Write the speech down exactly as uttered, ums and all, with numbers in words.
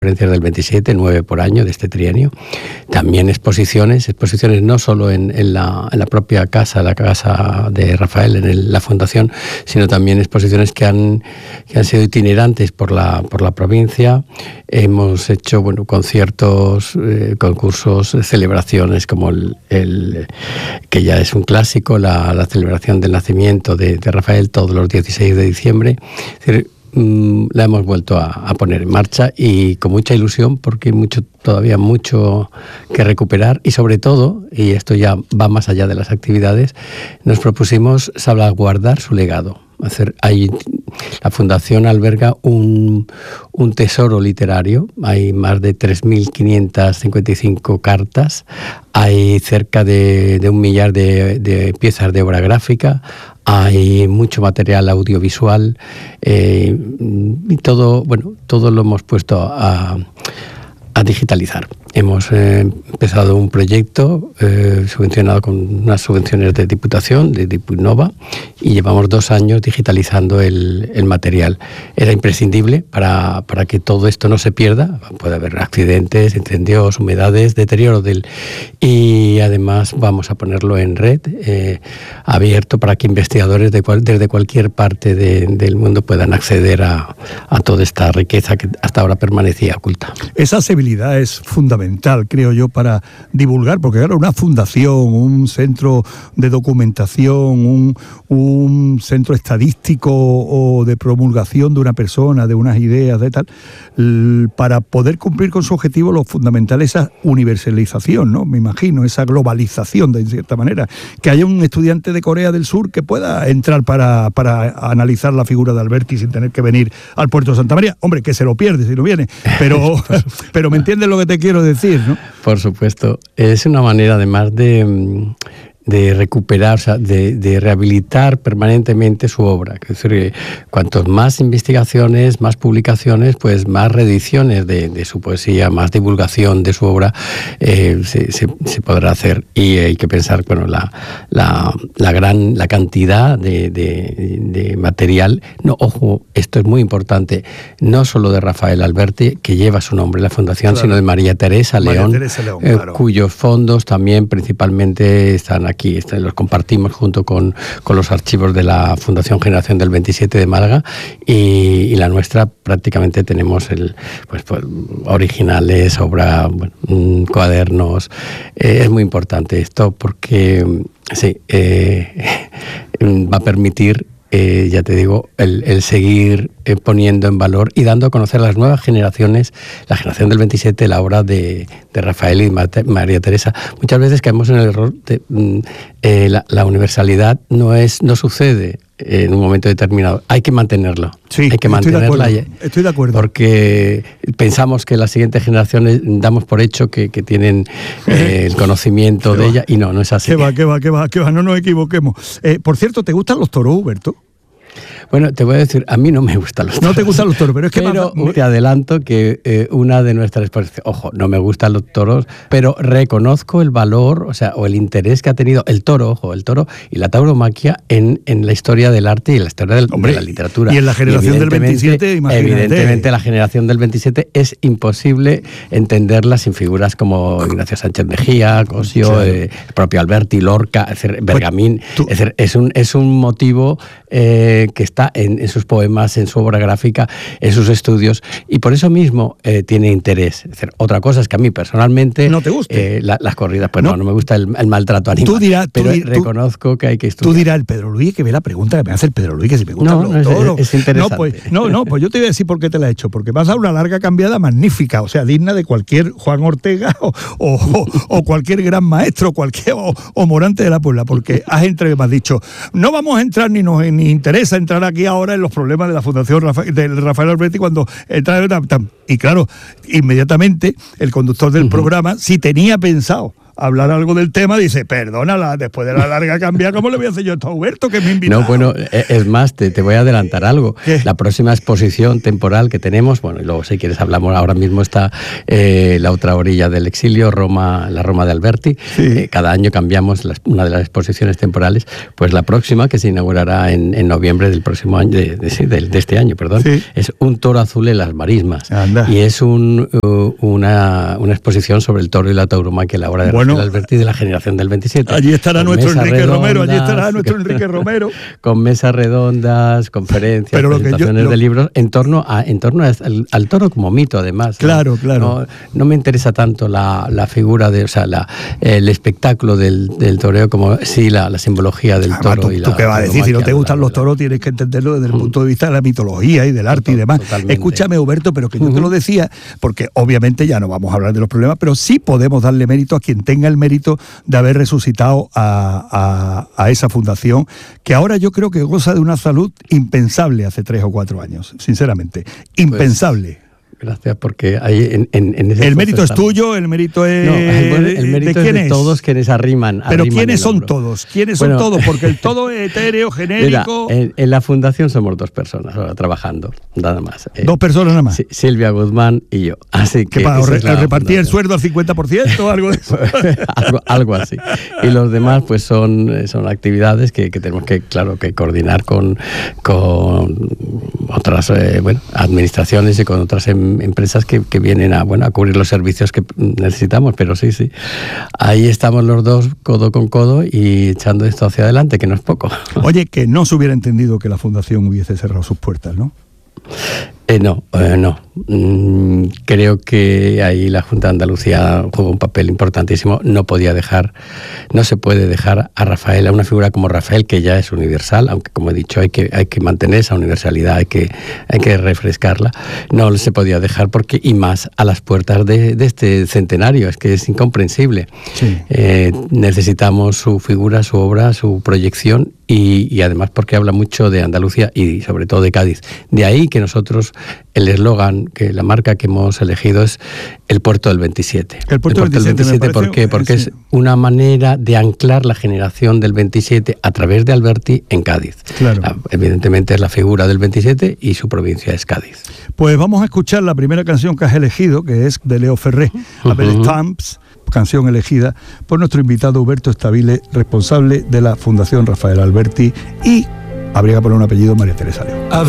conferencias del veintisiete, nueve por año de este trienio. También exposiciones, exposiciones no solo en, en, la, en la propia casa, la casa de Rafael, en el, la fundación, sino también exposiciones que han, que han sido itinerantes por la, por la provincia. Hemos hecho bueno, conciertos, eh, concursos, celebraciones como el, el que ya es un clásico, la, la celebración del nacimiento de, de Rafael todos los dieciséis de diciembre. Es decir, la hemos vuelto a, a poner en marcha y con mucha ilusión porque hay mucho, todavía mucho que recuperar y sobre todo, y esto ya va más allá de las actividades, nos propusimos salvaguardar su legado. Hacer, hay, la Fundación alberga un, un tesoro literario, hay más de tres mil quinientas cincuenta y cinco cartas, hay cerca de, de un millar de, de piezas de obra gráfica, hay mucho material audiovisual eh, y todo, bueno, todo lo hemos puesto a, a digitalizar. Hemos eh, empezado un proyecto eh, subvencionado con unas subvenciones de Diputación, de Dipuinova, y llevamos dos años digitalizando el, el material. Era imprescindible para, para que todo esto no se pierda. Puede haber accidentes, incendios, humedades, deterioro del... Y además vamos a ponerlo en red, eh, abierto para que investigadores de cual, desde cualquier parte de, del mundo puedan acceder a, a toda esta riqueza que hasta ahora permanecía oculta. Esa accesibilidad es fundamental. Creo yo, para divulgar, porque claro, una fundación, un centro de documentación, un, un centro estadístico o de promulgación de una persona, de unas ideas, de tal, para poder cumplir con su objetivo, lo fundamental es esa universalización, ¿no? Me imagino, esa globalización, de cierta manera, que haya un estudiante de Corea del Sur que pueda entrar para, para analizar la figura de Alberti sin tener que venir al puerto de Santa María. Hombre, que se lo pierde si no viene, pero, pero me entiendes lo que te quiero decir. Decir, ¿no? Por supuesto. Es una manera además de, de recuperar, o sea, de, de rehabilitar permanentemente su obra. Es decir, cuantos más investigaciones, más publicaciones, pues más reediciones de, de su poesía, más divulgación de su obra eh, se, se, se podrá hacer. Y hay que pensar, bueno, la, la, la gran la cantidad de, de, de material. No, ojo, esto es muy importante, no solo de Rafael Alberti, que lleva su nombre la fundación, claro, sino de María Teresa León, María Teresa León eh, claro. cuyos fondos también principalmente están aquí, están, los compartimos junto con, con los archivos de la Fundación Generación del veintisiete de Málaga y, y la nuestra prácticamente tenemos el, pues, pues originales, obra, bueno, cuadernos. Eh, es muy importante esto porque sí, eh, va a permitir Eh, ya te digo, el, el seguir eh, poniendo en valor y dando a conocer a las nuevas generaciones, la generación del veintisiete, la obra de, de Rafael y Mate, María Teresa. Muchas veces caemos en el error de eh, la, la universalidad no es no sucede en un momento determinado. Hay que mantenerlo. Sí, hay que mantenerla. Estoy de acuerdo. Estoy de acuerdo. Porque pensamos que las siguientes generaciones damos por hecho que, que tienen eh, el conocimiento de ella y no, no es así. ¿Qué va, qué va, qué va, qué va? No nos equivoquemos. Eh, por cierto, ¿te gustan los toros, Huberto? Bueno, te voy a decir, a mí no me gustan los toros. No te gustan los toros, pero es que... Pero más... te adelanto que eh, una de nuestras exposiciones, ojo, no me gustan los toros, pero reconozco el valor, o sea, o el interés que ha tenido el toro, ojo, el toro y la tauromaquia en, en la historia del arte y en la historia del, Hombre, de la literatura. Y en la generación del veintisiete, imagínate. Evidentemente, la generación del veintisiete es imposible entenderla sin figuras como Ignacio Sánchez Mejía, Cosio, claro. eh, el propio Alberti, Lorca, es decir, Bergamín. Pues, tú... es, decir, es, un, es un motivo eh, que está En, en sus poemas, en su obra gráfica, en sus estudios, y por eso mismo eh, tiene interés. Es decir, otra cosa es que a mí personalmente no te guste. Eh, la, las corridas, pues no, no, no me gusta el, el maltrato animal. Tú dirás, pero tú, reconozco tú, que hay que estudiar. Tú dirás el Pedro Luis, que ve la pregunta que me hace el Pedro Luis, que si me gustan no, los no, toros. Es, es interesante. No pues, no, no, pues yo te voy a decir por qué te la he hecho, porque me has dado una larga cambiada magnífica, o sea, digna de cualquier Juan Ortega o, o, o, o cualquier gran maestro, cualquier o, o Morante de la Puebla, porque has entrado, me has dicho, no vamos a entrar ni nos ni interesa entrar aquí ahora en los problemas de la Fundación Rafael, del Rafael Alberti cuando entra, y claro, inmediatamente el conductor del uh-huh. programa, si tenía pensado hablar algo del tema, dice, perdónala, después de la larga cambia, ¿cómo le voy a hacer yo esto a Huberto, que me ha invitado? No, bueno, es más, te, te voy a adelantar algo. ¿Qué? La próxima exposición temporal que tenemos, bueno, y luego si quieres hablamos, ahora mismo está eh, La otra orilla del exilio, Roma, la Roma de Alberti. Sí. Eh, cada año cambiamos las, una de las exposiciones temporales, pues la próxima, que se inaugurará en, en noviembre del próximo año, de, de, de, de este año, perdón, Sí. es Un toro azul en las marismas. Anda. Y es un, uh, una, una exposición sobre el toro y la tauromaquia, la obra de Bueno, Rafael Alberti de la generación del veintisiete. Allí estará Con nuestro mesas Enrique Romero, allí redondas, estará nuestro Enrique Romero. con mesas redondas, conferencias, Pero lo que yo- presentaciones lo- de libros en torno a en torno a- al, al toro como mito, además. ¿no? Claro, claro. No, no me interesa tanto la, la figura de, o sea, la, el espectáculo del, del toreo como sí la, la simbología del Además, toro ¿tú, y la tú qué vas a decir? Si no te tauromaquia, gustan la- los la- toros, tienes que entenderlo desde el Mm. punto de vista de la mitología y del arte y demás. Totalmente. Escúchame, Huberto, pero que yo te Ujú. lo decía, porque obviamente ya no vamos a hablar de los problemas, pero sí podemos darle mérito a quien tenga el mérito de haber resucitado a, a- a esa fundación, que ahora yo creo que goza de una salud impensable hace tres o cuatro años, sinceramente. Impensable. Gracias, porque ahí en, en, en ese el esfuerzo mérito es estamos. tuyo, el mérito es... No, el, el mérito ¿de es quién de todos quienes arriman. Pero arriman ¿quiénes el son hombro. todos? ¿Quiénes Bueno, son todos? Porque el todo es etéreo, Mira, genérico... en, en la fundación somos dos personas ahora trabajando, nada más. Eh, Dos personas nada más. Sí, Silvia Guzmán y yo. Así que ¿Qué para esa re- es la repartir el fundación. sueldo al cincuenta por ciento o algo de eso? algo, algo así. Y los demás, pues son, son actividades que, que tenemos que, claro, que coordinar con, con otras eh, bueno, administraciones y con otras em, empresas que, que vienen a, bueno, a cubrir los servicios que necesitamos. Pero sí, sí. Ahí estamos los dos, codo con codo, y echando esto hacia adelante, que no es poco. Oye, que no se hubiera entendido que la fundación hubiese cerrado sus puertas, ¿no? Eh, no, eh, no. Mm, creo que ahí la Junta de Andalucía jugó un papel importantísimo. No podía dejar, no se puede dejar a Rafael, a una figura como Rafael, que ya es universal, aunque como he dicho, hay que, hay que mantener esa universalidad, hay que, hay que refrescarla. No se podía dejar porque, y más a las puertas de, de este centenario, es que es incomprensible. Sí. Eh, necesitamos su figura, su obra, su proyección, y, y además porque habla mucho de Andalucía y sobre todo de Cádiz. De ahí que nosotros, el eslogan, que la marca que hemos elegido es el puerto del veintisiete. El puerto del veintisiete, me ¿por parece- qué? Porque eh, es sí. una manera de anclar la generación del veintisiete a través de Alberti en Cádiz. Claro. La- evidentemente es la figura del veintisiete y su provincia es Cádiz. Pues vamos a escuchar la primera canción que has elegido, que es de Leo Ferré, Abel Ujú. Stamps, canción elegida por nuestro invitado Huberto Estabile, responsable de la Fundación Rafael Alberti, y habría que poner un apellido, María Teresa León.